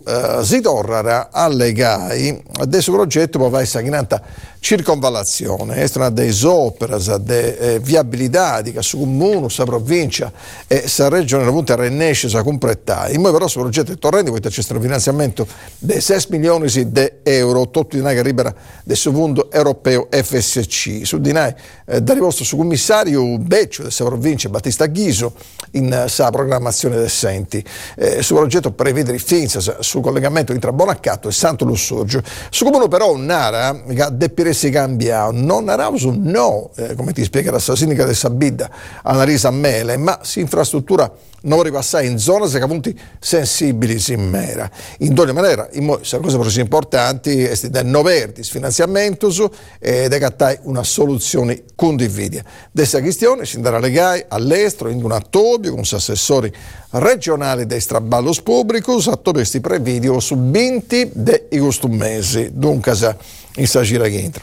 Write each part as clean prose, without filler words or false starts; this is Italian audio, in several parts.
si torna alle GAI adesso progetto poi va essere chinanta circonvallazione, è una delle opere di viabilità che su comune, su provincia e su regione appunto rennesce a completare. In poi però su progetto di torrente poi c'è un finanziamento di 6 milioni di euro, tutto di che arriva del fondo europeo FSC. Su di noi da riposto su commissario Beccio della provincia Battista Ghiso in sa programmazione del Senti. Su progetto prevede rifinza su collegamento tra Bonaccato e Santo Lussurgio. Su comune però un'area che si cambia, non arauso no, come ti spiega la sindaca del Sabidda Annalisa Mele, ma si infrastruttura non ripassare in zone che punti sensibili in mera. In ogni maniera, le cose più importanti è del noverti finanziamento e di cattare una soluzione condivisa. Questa questione si andrà a legare all'estero in un attobio con assessori regionali dei straballos pubblicos, a questi previdio su 20 dei costumesi, dunque in sta gira che entra.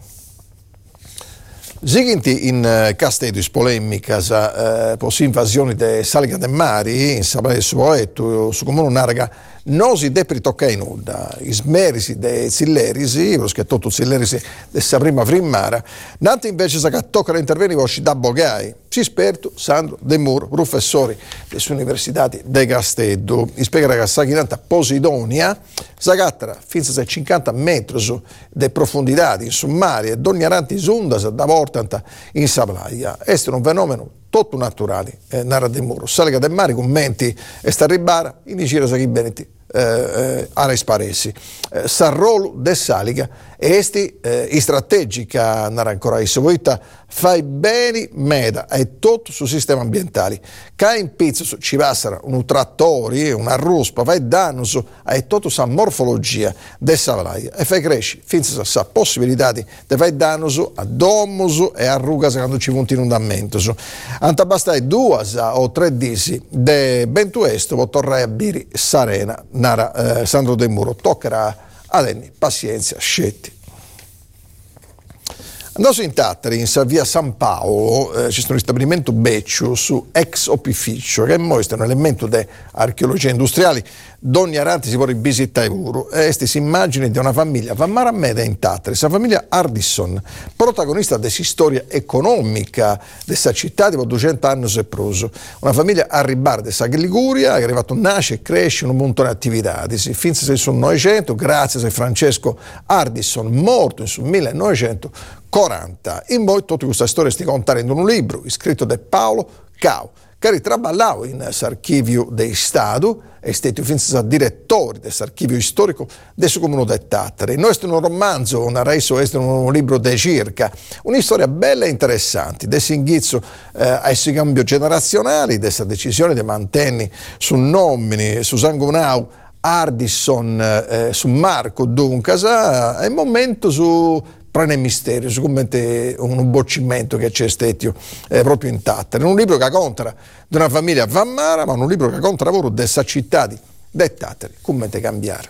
Seguenti in Castedis polemica per invasioni delle Saliga del Mari in Sabrare su Oetto su comune un'arga non si depri toccare in nuda i smerisi dei zillerisi perché tutto zillerisi dessa prima frimmara nante invece sa che toccano intervenire voci da Bogai si esperto Sandro De Muro professori delle università di Casteddu i spiega che sa chinanta Posidonia sa cattara fino a 50 metri di profondità in summari e ogni aranti sundas da portanta in Saplaia è un fenomeno tutto naturale narra De Muro Saliga del Mare commenti e sta ribara iniziare sa chi beneti a risparesi. Sarrolo de Saliga e strategica narra ancora isso voita fai bene meda e tutto sul sistema ambientale che in pizzo ci passano un trattori una ruspa fai danno e tutto sa morfologia dessa valaia e fai cresci finza sa possibilità di fai danno a domus e a rugas quando ci punti inondamento anta bastai 2 o 3 disi de bentuesto può tornare a biri Sarena narra Sandro De Muro toccherà adenni pazienza scetti. Andando in Tattari, in via San Paolo, c'è un stabilimento Beccio su ex opificio che mostra un elemento di archeologia industriale d'ogni aranti si può rivisitare pure. Queste immagini di una famiglia Vammara Meda in Tattari, questa famiglia Ardisson, protagonista della storia economica di questa città di 200 anni e proso. Una famiglia a ribar della Liguria che è arrivato nasce e cresce in un montone di attività. Fin dal 1900, grazie a Francesco Ardisson, morto nel 1940. In poi tutta questa storia si contare in un libro scritto da Paolo Cao, che ritraballava in archivio del Stato, è stato finito direttore dell'archivio storico del suo comune di Tattari. Noi è un romanzo, un reso, è un libro di circa, una storia bella e interessante, del inghizzo ai suoi cambi generazionali, della decisione di mantenere su nomini, su Sangunau, Ardisson, su Marco Duncasa, è un momento su prene mistero, su come un boccimento che c'è stato proprio in Tattari. Un libro che conta di una famiglia Vammara, ma un libro che conta lavoro della città di Tattari, come cambiare.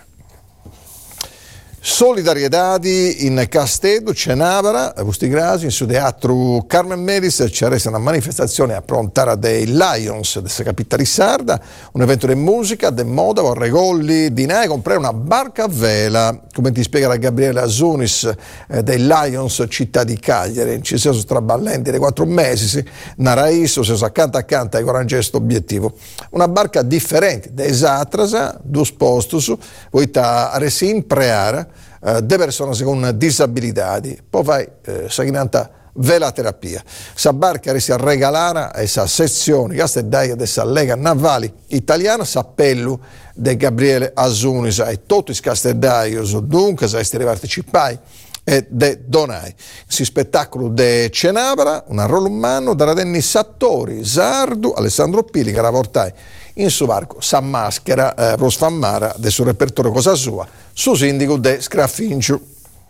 Solidarietà in Casteddu, Cenavara, questi grasi, in su teatro Carmen Melis c'è resta una manifestazione a prontare dei Lions della capitale sarda, un evento di musica, di moda, vorregolli, di nai, comprare una barca a vela, come ti spiega la Gabriele Azunis dei Lions città di Cagliari, ci siamo straballenti dei 4 mesi, naraiso, si accanto ai coraggioso obiettivo. Una barca differente, da Esatrasa, 2 posti, poi a Resin Preara, de persone con disabilità, poi vai saginanta vela terapia. Sa barca resta regalare a essa sezione Castellaia della Lega Navali Italiana, s'appello di Gabriele Azunis e tutti i castellaios dunque sa essere partecipai e de donai. Si spettacolo de Cenavara, un ruolo umano da Radenni Sattori, Sardu, Alessandro Pili che portai in suo barco sa maschera Rosfammara del suo repertorio Cosa Sua, su sindaco de Scraffinciu.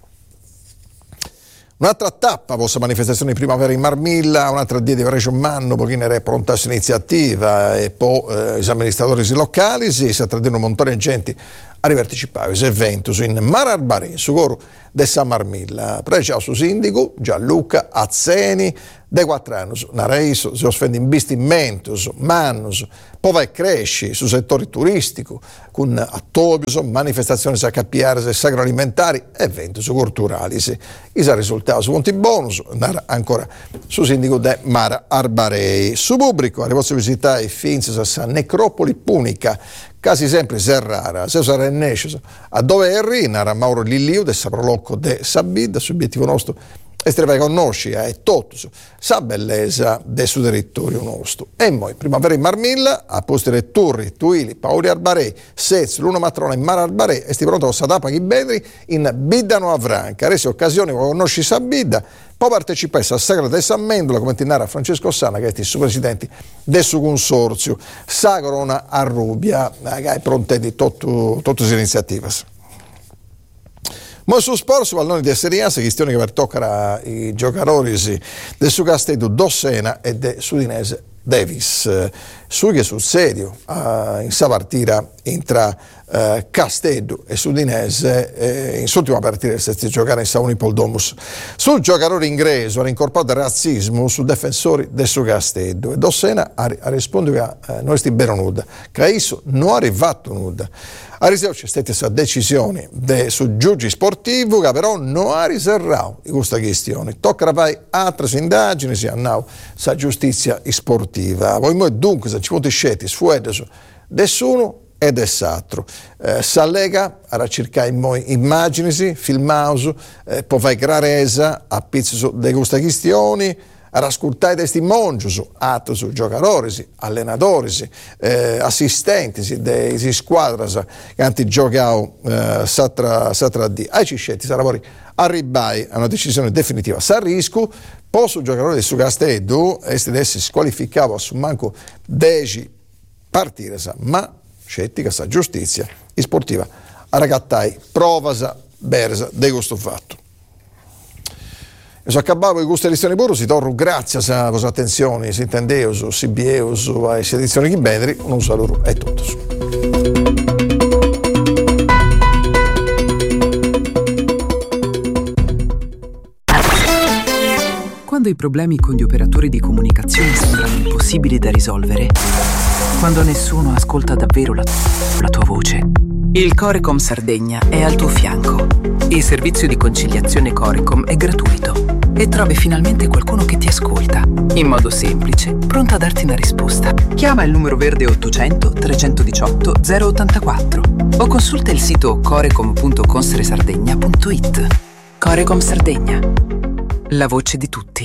Un'altra tappa, questa manifestazione di primavera in Marmilla, un'altra dia di Vareggio Manno, pochino era pronta iniziativa e poi gli amministratori locali, si trattano un montone di gente ripartecipare a eventos in Mare Arbarè, su coro de San Marmilla. Preciao su sindaco Gianluca Azzeni, de 4 anni, nareiso, si offende investimenti, manus, poi vai cresci sul settore turistico, con attobius, manifestazioni accappiare e agroalimentari, eventi culturali. I risultati su conti bonus, ancora su sindaco de Mare Arbarè. Su pubblico, arrivò a visitare i Finzi, a necropoli punica, quasi sempre serrara, se sarà nesceso a dove è Rinara, Mauro Lilliu, del Saprolocco de Sabid, subiettivo nostro è stare conosci e tutto sa bellezza del suo territorio nostro. E poi primavera in Marmilla, a posti le Turri, Tuili, Paoli Arbarè, Sez, Luna Matrona in Mare Arbarè e sti pronto a Sadapa Ghibedri in Biddano a Franca. Resi occasione con conosci Sabidda, poi partecipa a Sagra de San Mendola come tinara Francesco Sana, che è il suo presidente del suo consorzio, Sagrona a Rubia, che è pronte di tutte le iniziative. Ma su sport, su pallone di Serie A, questione che per toccare i giocatori del suo Castello Dossena e del Sudinese Davis. Su che sul serio, in sa partita tra Castello e Sudinese, in ultima partita si giocare in Sa Unipol Domus. Sul giocatore inglese ha incorporato il razzismo sul difensori del suo Castello e Dossena ha risposto che noi stiamo bene nuda, che isso non è arrivato nuda. A riseo c'è stata questa decisione sul giudice sportivo che però non ha riservato questa questione. Tocca fare altre indagini, si hanno sa giustizia sportiva. Poi dunque se ci punti scetti sfuede su nessuno e dess'altro. S'allega a cercare immagini, filmausu, poi fare clarezza a pizzo di queste questioni, a ascoltare testimoni su altri giocatori, allenatori, assistenti dei squadre che hanno giocato satra di. Ai ciscetti sarà arrivare a una decisione definitiva. Sa rischio, poi sul giocatore del suo Castello si squalificava su manco 10 partite, ma scettica sa giustizia sportiva a ragattare prova bersa di questo fatto. Se accabavo di queste edizioni pure, si torno grazie a vostra attenzione, si intendeu su CBE, su edizioni Ghibedri, un saluto e tutto. Quando i problemi con gli operatori di comunicazione sembrano impossibili da risolvere, quando nessuno ascolta davvero la tua voce, il Corecom Sardegna è al tuo fianco. Il servizio di conciliazione Corecom è gratuito e trovi finalmente qualcuno che ti ascolta, in modo semplice, pronto a darti una risposta. Chiama il numero verde 800 318 084 o consulta il sito corecom.consresardegna.it. Corecom Sardegna, la voce di tutti.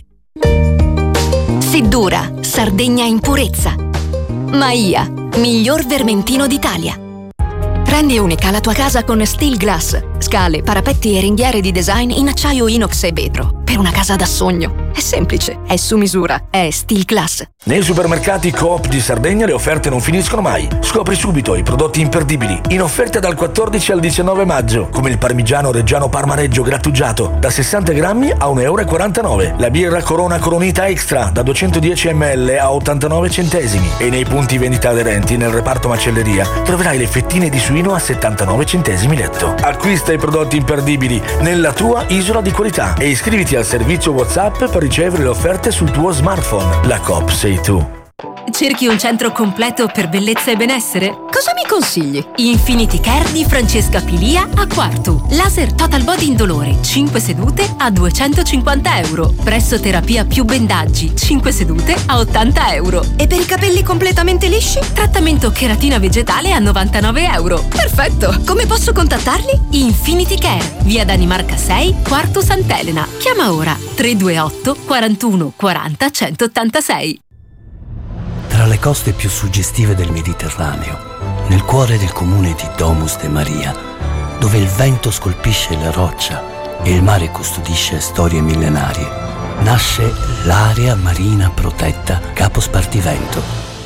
Seddura, Sardegna in purezza. Maia, miglior vermentino d'Italia. Rendi unica la tua casa con Steel Glass, scale, parapetti e ringhiere di design in acciaio inox e vetro. Per una casa da sogno. È semplice, è su misura, è Steel Glass. Nei supermercati Coop di Sardegna le offerte non finiscono mai. Scopri subito i prodotti imperdibili, in offerta dal 14 al 19 maggio, come il parmigiano reggiano Parmareggio grattugiato, da 60 grammi a 1,49 €. La birra Corona Coronita Extra, da 210 ml a 89 centesimi. E nei punti vendita aderenti, nel reparto macelleria, troverai le fettine di suino a 79 centesimi letto. Acquista i prodotti imperdibili nella tua isola di qualità e iscriviti al servizio WhatsApp per ricevere le offerte sul tuo smartphone. La Coop sei tu. Cerchi un centro completo per bellezza e benessere? Cosa mi consigli? Infinity Care di Francesca Pilia a Quartu. Laser Total Body indolore, 5 sedute a 250 €. Pressoterapia più bendaggi, 5 sedute a 80 €. E per i capelli completamente lisci? Trattamento cheratina vegetale a 99 €. Perfetto! Come posso contattarli? Infinity Care, via Danimarca 6, Quartu Sant'Elena. Chiama ora 328 41 40 186. Tra le coste più suggestive del Mediterraneo, nel cuore del comune di Domus de Maria, dove il vento scolpisce la roccia e il mare custodisce storie millenarie, nasce l'area marina protetta Capo Spartivento.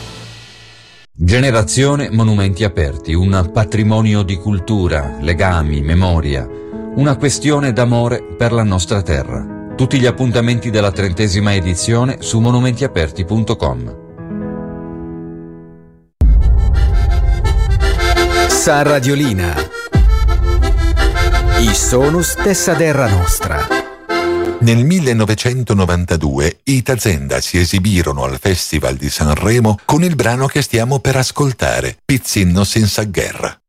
Generazione Monumenti Aperti, un patrimonio di cultura, legami, memoria, una questione d'amore per la nostra terra. Tutti gli appuntamenti della 30ª edizione su monumentiaperti.com. Sa Radiolina, I sonus tessa terra nostra. Nel 1992 i Tazenda si esibirono al Festival di Sanremo con il brano che stiamo per ascoltare, Pizzino senza guerra.